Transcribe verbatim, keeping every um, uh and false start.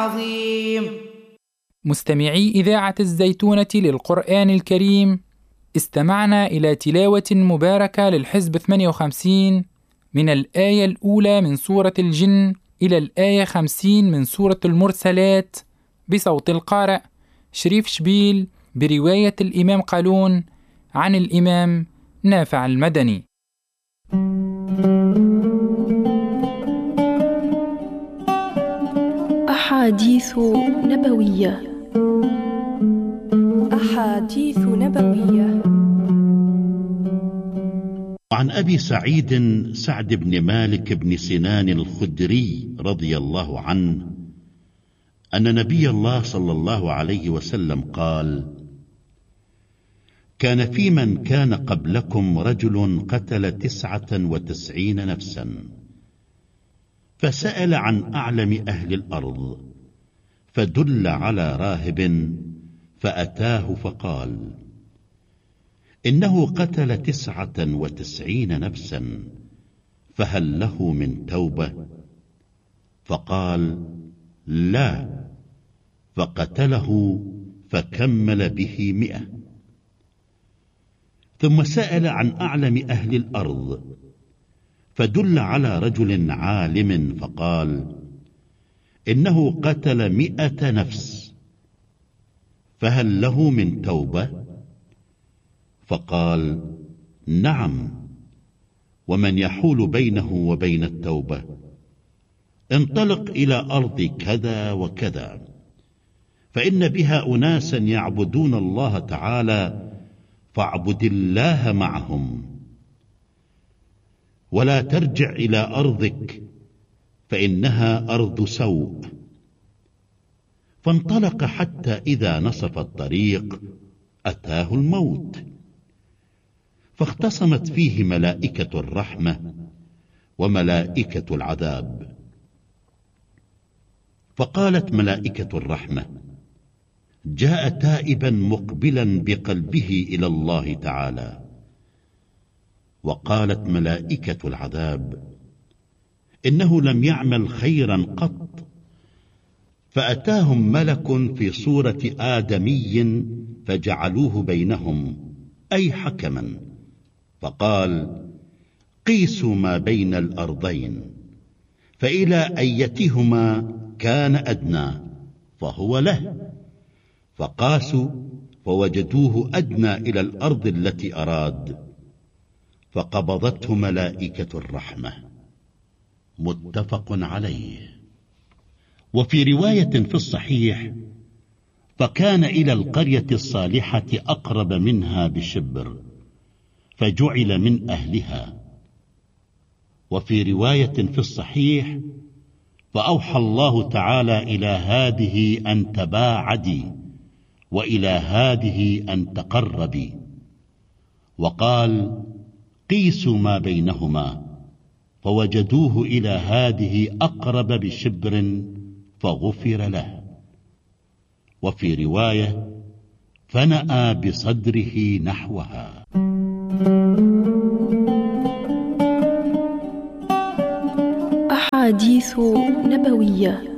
العظيم. مستمعي إذاعة الزيتونة للقرآن الكريم، استمعنا إلى تلاوة مباركة للحزب ثمانية وخمسين من الآية الأولى من سورة الجن إلى الآية خمسين من سورة المرسلات بصوت القارئ شريف شبيل برواية الإمام قالون عن الإمام نافع المدني. أحاديث نبوية. أحاديث نبوية. عن أبي سعيد سعد بن مالك بن سنان الخدري رضي الله عنه أن نبي الله صلى الله عليه وسلم قال: كان في من كان قبلكم رجل قتل تسعة وتسعين نفسا، فسأل عن أعلم أهل الأرض، فدل على راهب فأتاه فقال: إنه قتل تسعة وتسعين نفسا، فهل له من توبة؟ فقال: لا. فقتله فكمل به مئة. ثم سأل عن أعلم أهل الأرض، فدل على رجل عالم فقال: إنه قتل مئة نفس، فهل له من توبة؟ فقال: نعم. ومن يحول بينه وبين التوبة؟ انطلق إلى أرض كذا وكذا، فإن بها أناسا يعبدون الله تعالى، فاعبد الله معهم، ولا ترجع إلى أرضك فإنها أرض سوء. فانطلق حتى إذا نصف الطريق أتاه الموت، فاختصمت فيه ملائكة الرحمة وملائكة العذاب. فقالت ملائكة الرحمة: جاء تائبا مقبلا بقلبه إلى الله تعالى. وقالت ملائكة العذاب: إنه لم يعمل خيرا قط. فأتاهم ملك في صورة آدمي فجعلوه بينهم، أي حكما، فقال: قيسوا ما بين الأرضين، فإلى أيتهما كان أدنى فهو له. فقاسوا فوجدوه أدنى إلى الأرض التي أراد، فقبضته ملائكة الرحمة. متفق عليه. وفي رواية في الصحيح: فكان إلى القرية الصالحة أقرب منها بشبر، فجعل من أهلها. وفي رواية في الصحيح: فأوحى الله تعالى إلى هذه أن تباعدي، وإلى هذه أن تقربي. وقال: قيسوا ما بينهما، فوجدوه إلى هذه أقرب بشبر، فغفر له. وفي رواية: فنأى بصدره نحوها. أحاديث نبوية.